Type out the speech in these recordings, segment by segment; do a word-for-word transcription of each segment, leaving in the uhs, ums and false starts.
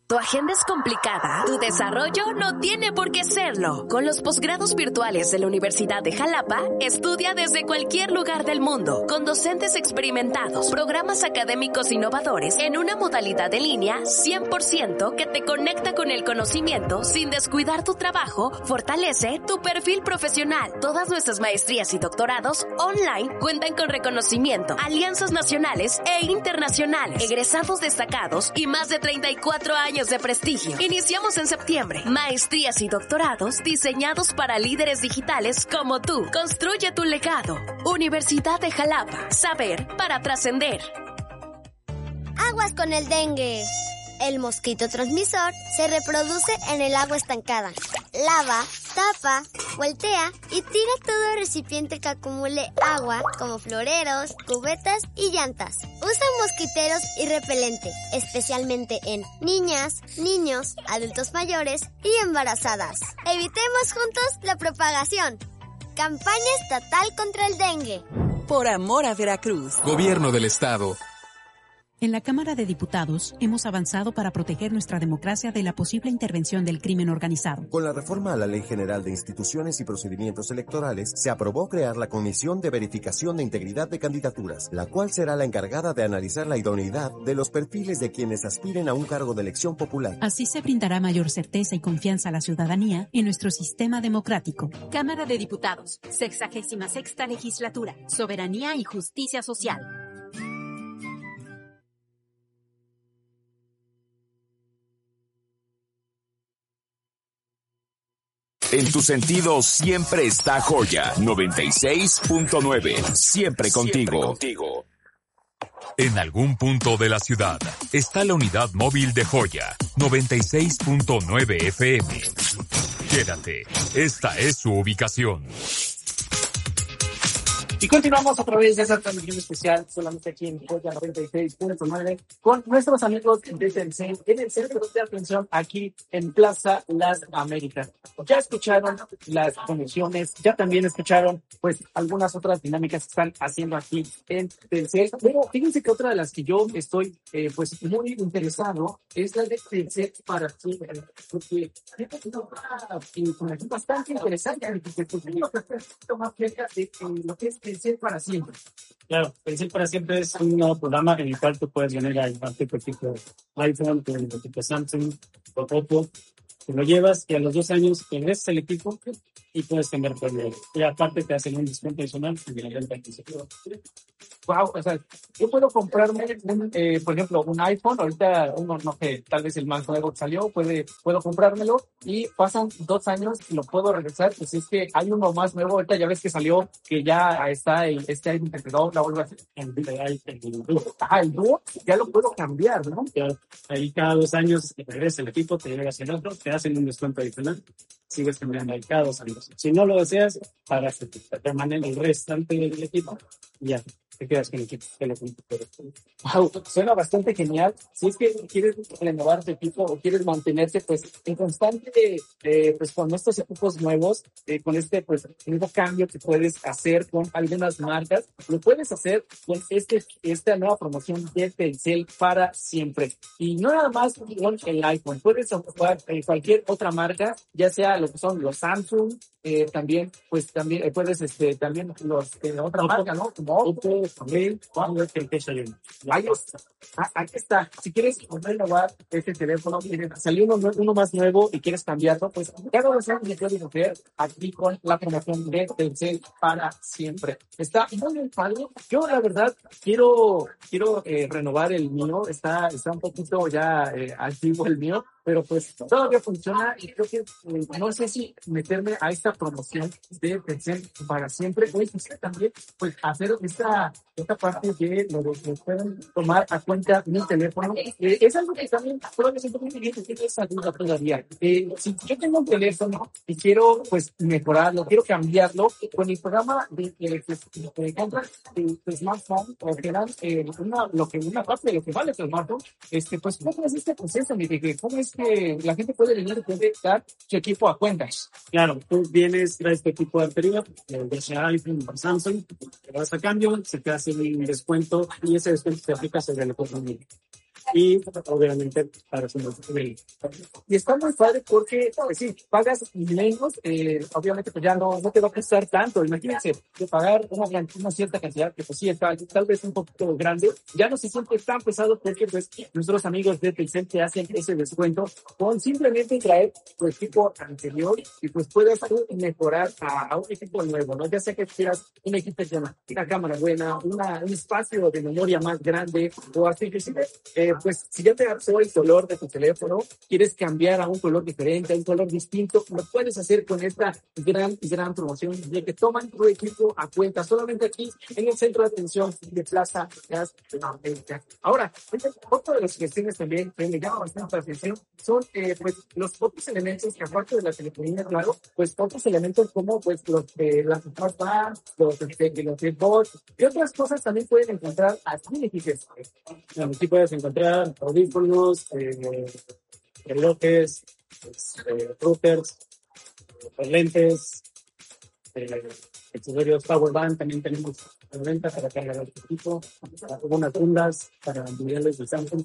¿Tu agenda es complicada? ¿Tu desarrollo no tiene por qué serlo? Con los posgrados virtuales de la Universidad de Jalapa, estudia desde cualquier lugar del mundo, con docentes experimentados, programas académicos innovadores, en una modalidad en línea cien por ciento que te conecta con el conocimiento sin descuidar tu trabajo, fortalece tu perfil profesional. Todas nuestras maestrías y doctorados online cuentan con reconocimiento, alianzas nacionales e internacionales, egresados destacados y más de treinta y cuatro años de prestigio. Iniciamos en septiembre. Maestrías y doctorados diseñados para líderes digitales como tú. Construye tu legado. Universidad de Jalapa. Saber para trascender. Aguas con el dengue. El mosquito transmisor se reproduce en el agua estancada. Lava, tapa, voltea y tira todo recipiente que acumule agua, como floreros, cubetas y llantas. Usa mosquiteros y repelente, especialmente en niñas, niños, adultos mayores y embarazadas. Evitemos juntos la propagación. Campaña estatal contra el dengue. Por amor a Veracruz. Gobierno del Estado. En la Cámara de Diputados hemos avanzado para proteger nuestra democracia de la posible intervención del crimen organizado. Con la reforma a la Ley General de Instituciones y Procedimientos Electorales, se aprobó crear la Comisión de Verificación de Integridad de Candidaturas, la cual será la encargada de analizar la idoneidad de los perfiles de quienes aspiren a un cargo de elección popular. Así se brindará mayor certeza y confianza a la ciudadanía en nuestro sistema democrático. Cámara de Diputados, sexagésima sexta legislatura, soberanía y justicia social. En tus sentidos siempre está Joya noventa y seis punto nueve. Siempre contigo. Siempre contigo. En algún punto de la ciudad está la unidad móvil de Joya noventa y seis punto nueve F M. Quédate, esta es su ubicación. Y continuamos a través de esa transmisión especial, solamente aquí en Joya noventa y seis punto nueve, con nuestros amigos de Telcel, en el centro de atención aquí en Plaza Las Américas. Ya escucharon las conexiones, ya también escucharon pues algunas otras dinámicas que están haciendo aquí en Telcel. Pero fíjense que otra de las que yo estoy eh, pues muy interesado es la de Telcel para siempre, porque es una conexión bastante interesante, porque un poquito más cerca de lo que es Telcel para siempre. Claro, Telcel para siempre es un nuevo programa en el cual tú puedes venir a llevarte tu equipo iPhone, tu equipo Samsung, tu Oppo, te lo llevas y a los dos años regresas el equipo y puedes cambiar por él. Y aparte te hacen un descuento adicional en la venta adquisitiva. Wow, o sea, yo puedo comprarme, un, eh, por ejemplo, un iPhone, ahorita uno, no sé, tal vez el más nuevo que salió, puede, puedo comprármelo y pasan dos años y lo puedo regresar, pues es que hay uno más nuevo, ahorita ya ves que salió, que ya está el, este iPhone que te dobla o algo así. El, el, el, el, ah, el dúo, ya lo puedo cambiar, ¿no? Claro, ahí cada dos años regresa el equipo, te llegas el otro, te hacen un descuento adicional, sigues cambiando ahí cada dos años. Si no lo deseas, pagas permanente el restante del equipo y ya. Te quedas con el equipo. Wow, suena bastante genial. Si es que quieres renovar tu equipo o quieres mantenerte pues en constante, eh, pues con estos equipos nuevos, eh, con este pues nuevo cambio que puedes hacer con algunas marcas, lo puedes hacer con este esta nueva promoción de Telcel para siempre. Y no nada más con el iPhone, puedes ocupar eh, cualquier otra marca, ya sea lo que son los Samsung, eh, también pues también eh, puedes este también los eh, otra marca, ¿no? Como Oppo, también, cuando es el techo de ahí está. Ah, aquí está. Si quieres renovar este teléfono, salió uno, uno más nuevo y quieres cambiarlo, pues cada vez más lo puedes hacer aquí con la promoción de Telcel para siempre. Está muy bien padre. Yo la verdad quiero quiero eh, renovar el mío. Está está un poquito ya eh, antiguo el mío, pero pues todavía funciona y creo que eh, no sé si meterme a esta promoción de Telcel para siempre o quisiera también pues hacer esta esta parte de lo que pueden tomar a cuenta mi teléfono. Eh, es algo que también todavía siento muy bien que tiene esa duda todavía. Eh, si yo tengo un teléfono y quiero pues mejorarlo, quiero cambiarlo, con el programa de, de, de, de compra de, de smartphone o que dan eh, una, lo que, una parte de lo que vale tu smartphone, este, pues ¿cómo es este proceso? ¿Cómo es que la gente puede venir y puede dar su equipo a cuentas? Claro, tú vienes, traes tu equipo anterior, ya sea iPhone o Samsung, te vas a cambio, se te hace un descuento y ese descuento se aplica sobre el equipo. y obviamente para su móvil. Y está muy padre porque, pues sí, pagas menos, eh, obviamente pues ya no, no te va a costar tanto. Imagínense, de pagar una, una cierta cantidad, que pues sí, tal, tal vez un poquito grande, ya no se siente tan pesado porque pues nuestros amigos de Telcel te hacen ese descuento con simplemente traer tu equipo anterior y pues puedes tú mejorar a, a un equipo nuevo, ¿no? Ya sea que quieras un equipo con una cámara buena, una, un espacio de memoria más grande, o así, inclusive, eh, pues si ya te hartó el color de tu teléfono, quieres cambiar a un color diferente, a un color distinto, lo puedes hacer con esta gran, gran promoción de que toman tu equipo a cuenta solamente aquí en el centro de atención de Plaza Gas de América. Ahora, otra de las cuestiones también que me llama bastante la atención son eh, pues los otros elementos que aparte de la telefonía, claro, pues otros elementos como pues los eh, las smartphones, los este, los bots y otras cosas también pueden encontrar aquí, fíjense. Aquí puedes encontrar audífonos, eh, relojes, eh, routers, eh, lentes, eh, accesorios power bank, también tenemos la venta para cargar el equipo, algunas fundas para niveles de Samsung.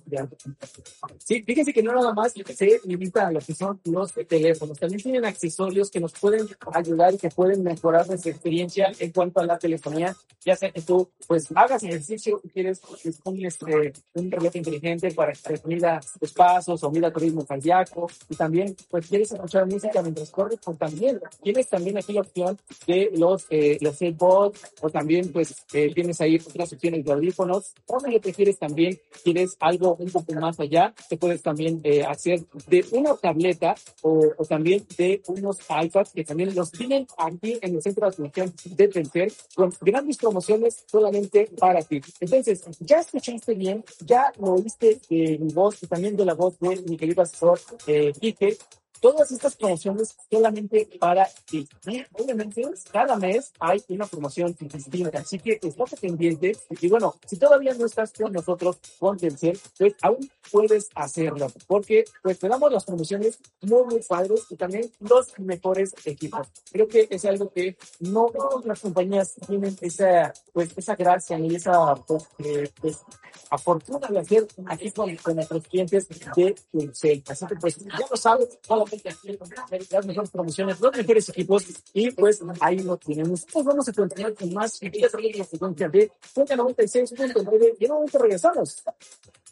Sí, fíjense que no nada más se limita a lo que son los teléfonos, también tienen accesorios que nos pueden ayudar y que pueden mejorar nuestra experiencia en cuanto a la telefonía, ya sea que tú pues hagas ejercicio y quieres pues, un, este, un reloj inteligente para que mida tus pasos o mida tu ritmo cardíaco, y también pues quieres escuchar música mientras corres, pues también tienes también aquí la opción de los eh, los AirPods, o también pues eh, tienes ahí otras opciones de audífonos, o si lo prefieres también quieres algo un poco más allá, te puedes también eh, hacer de una tableta o, o también de unos iPads que también los tienen aquí en el centro de atención de Telcel con grandes promociones solamente para ti. Entonces, ya escuchaste bien, ya lo oíste de mi voz y también de la voz de mi querido asesor eh, Quique. Todas estas promociones solamente para ti. Y obviamente cada mes hay una promoción distinta, así que estate pendiente. Y bueno, si todavía no estás con nosotros, con Telcel, pues aún puedes hacerlo, porque pues te damos las promociones muy, muy padres y también los mejores equipos. Creo que es algo que no todas las compañías tienen esa, pues, esa gracia y esa pues, eh, pues, a fortuna de hacer aquí con, con nuestros clientes de Telcel. Así que pues ya lo sabes, solamente aquí las mejores promociones, los mejores equipos, y pues ahí lo tenemos. Pues vamos a continuar con más y ya salir la secuencia de Punta noventa y seis punto nueve y en un momento regresamos.